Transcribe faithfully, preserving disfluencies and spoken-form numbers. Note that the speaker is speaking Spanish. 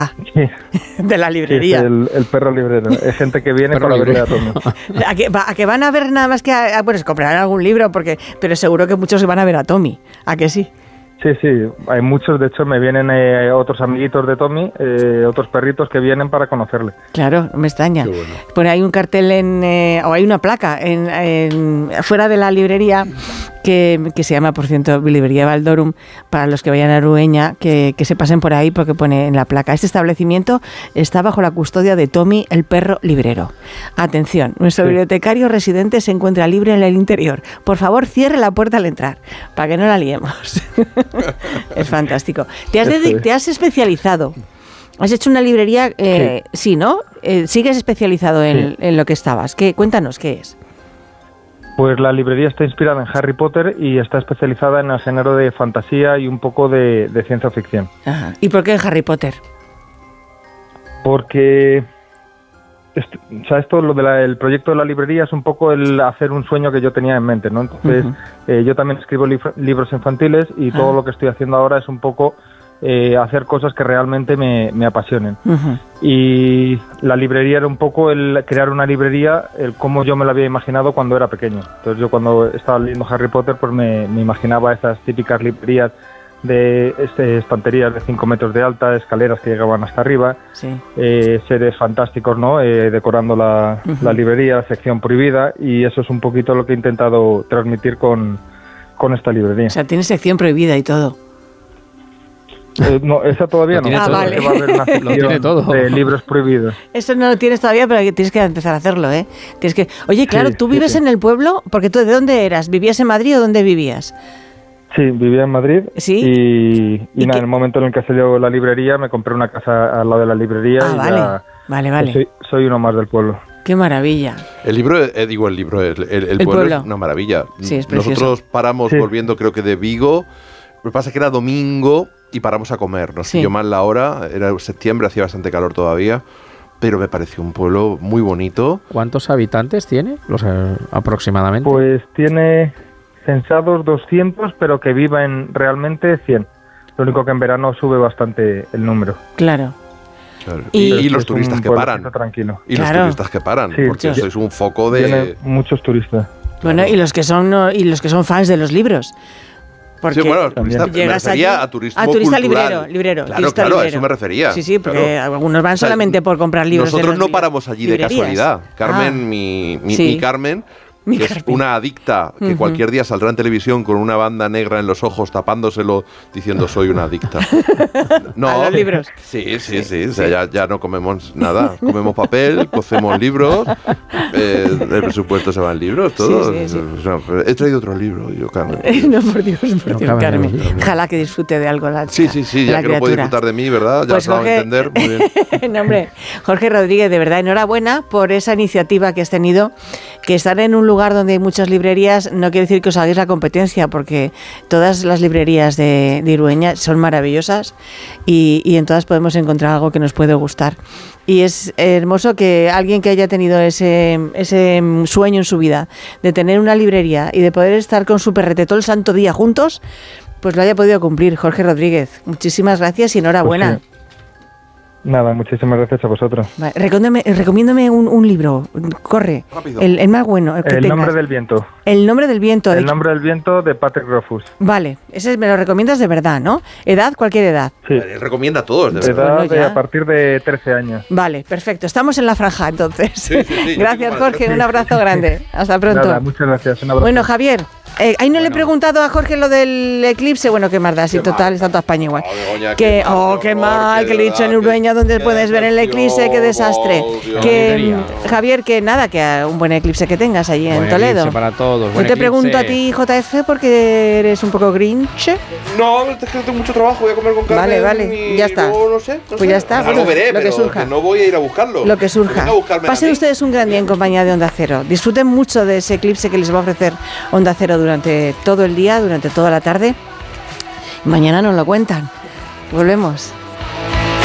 Sí. De la librería. Sí, el, el perro librero. Es gente que viene para ver a Tommy. ¿A que, a que van a ver nada más que a, a, pues comprarán algún libro? Porque, pero seguro que muchos van a ver a Tommy. ¿A que sí? Sí, sí, hay muchos, de hecho me vienen eh, otros amiguitos de Tommy, eh, otros perritos que vienen para conocerle. Claro, no me extraña. Qué bueno. Pone hay un cartel en, eh, o hay una placa en, en fuera de la librería que, que se llama, por cierto, Librería Valdorum, para los que vayan a Arueña, que, que se pasen por ahí porque pone en la placa: este establecimiento está bajo la custodia de Tommy, el perro librero. Atención, nuestro sí. bibliotecario residente se encuentra libre en el interior. Por favor, cierre la puerta al entrar, para que no la liemos. Es fantástico. ¿Te has, dedic- te has especializado? ¿Has hecho una librería? Eh, sí. sí, ¿no? Eh, ¿Sigues especializado en, sí. en lo que estabas? ¿Qué, cuéntanos, ¿qué es? Pues la librería está inspirada en Harry Potter y está especializada en el género de fantasía y un poco de, de ciencia ficción. Ajá. ¿Y por qué Harry Potter? Porque... Esto, o sea, esto, lo del proyecto de la librería es un poco el hacer un sueño que yo tenía en mente, ¿no? Entonces, uh-huh. eh, yo también escribo li- libros infantiles y uh-huh. todo lo que estoy haciendo ahora es un poco eh, hacer cosas que realmente me, me apasionen. Uh-huh. Y la librería era un poco el crear una librería, el cómo yo me lo había imaginado cuando era pequeño. Entonces, yo cuando estaba leyendo Harry Potter, pues me, me imaginaba esas típicas librerías de este, estanterías de cinco metros de alta, escaleras que llegaban hasta arriba, sí. eh, seres fantásticos, ¿no? Eh, decorando la, uh-huh. la librería, sección prohibida, y eso es un poquito lo que he intentado transmitir con, con esta librería. O sea, tiene sección prohibida y todo. Eh, no, esa todavía no. no. Ah, vale. Va a haber una sección lo tiene todo. De libros prohibidos. Eso no lo tienes todavía, pero tienes que empezar a hacerlo, ¿eh? Tienes que... Oye, claro, sí, ¿tú sí, vives sí. en el pueblo? Porque tú, ¿de dónde eras? ¿Vivías en Madrid o dónde vivías? Sí, vivía en Madrid. ¿Sí? Y, y, ¿Y nada, en el momento en el que salió la librería, me compré una casa al lado de la librería. Ah, y vale, ya, vale, vale. Soy, soy uno más del pueblo. ¡Qué maravilla! El libro, eh, digo el libro, el, el, el, el pueblo, pueblo es una maravilla. Sí, es precioso. Nosotros paramos sí. volviendo, creo que de Vigo. Lo que pasa es que era domingo y paramos a comer. No sé sí. yo mal la hora, era septiembre, hacía bastante calor todavía. Pero me pareció un pueblo muy bonito. ¿Cuántos habitantes tiene? O sea, aproximadamente. Pues tiene... censados doscientos, pero que viven realmente cien. Lo único que en verano sube bastante el número. Claro. claro. Y, y los turistas que paran. Tranquilo. Y claro. los turistas que paran, sí, porque eso es un foco de... Tiene muchos turistas. Bueno, claro. y los que son y los que son fans de los libros. Porque sí, bueno, turista, me refería allí, a turismo a turista cultural. librero, librero. Claro, claro, librero. A eso me refería. Sí, sí, porque claro. algunos van solamente o sea, por comprar libros. Nosotros de no li- paramos allí librerías. de casualidad. Carmen, ah, mi, mi, sí. mi Carmen... Mi que Carmen. Es una adicta que uh-huh. cualquier día saldrá en televisión con una banda negra en los ojos tapándoselo diciendo soy una adicta. No, a los libros. Sí, sí, sí. sí. O sea, ya, ya no comemos nada. Comemos papel, cocemos libros, eh, el presupuesto se va en libros, todo. Sí, sí, sí. O sea, he traído otro libro, yo, Carmen. No, por Dios, por no, Dios, Carmen. Carmen. Ojalá que disfrute de algo la Sí, sí, sí, ya que criatura. No puede disfrutar de mí, ¿verdad? Ya pues lo Jorge... a entender. Muy bien. No, hombre, Jorge Rodríguez, de verdad, enhorabuena por esa iniciativa que has tenido, que estar en un lugar donde hay muchas librerías no quiere decir que os hagáis la competencia, porque todas las librerías de, de Irueña son maravillosas y, y en todas podemos encontrar algo que nos puede gustar. Y es hermoso que alguien que haya tenido ese, ese sueño en su vida de tener una librería y de poder estar con su perrete todo el santo día juntos, pues lo haya podido cumplir. Jorge Rodríguez, muchísimas gracias y enhorabuena. Pues sí. Nada, muchísimas gracias a vosotros. Vale, recomiéndame, recomiéndame un, un libro, corre, el, el más bueno. El, que el tengas. nombre del viento. El nombre del viento. El nombre del viento de Patrick Rothfuss. Vale, ese me lo recomiendas de verdad, ¿no? ¿Edad? Cualquier edad. Sí. Él recomienda a todos, de verdad. verdad. Edad de a partir de trece años. Vale, perfecto. Estamos en la franja, entonces. Sí, sí, sí, gracias, Jorge. Un abrazo grande. Hasta pronto. Nada, muchas gracias. Un abrazo. Bueno, Javier, eh, ahí no bueno. le he preguntado a Jorge lo del eclipse. Bueno, qué más da, si total, está toda España igual. Oh, Begoña, que, qué mal, oh, qué horror, mal, qué que le he dicho en verdad, Urueña donde qué puedes ver el eclipse, qué desastre. Oh, Dios. Que Javier, que nada, que un buen eclipse que tengas allí en buen Toledo. Para todos, Yo te eclipse. pregunto a ti, J F, porque eres un poco grinch. No, es que no tengo mucho trabajo, voy a comer con Carmen. Vale, vale, y ya está. luego, no sé, no pues sé. ya está. Algo Bueno, veré, lo que pero surja. que no voy a ir a buscarlo. Lo que surja. Pasen a ustedes un gran día en compañía de Onda Cero. Disfruten mucho de ese eclipse que les va a ofrecer Onda Cero durante todo el día, durante toda la tarde. Mañana nos lo cuentan. Volvemos.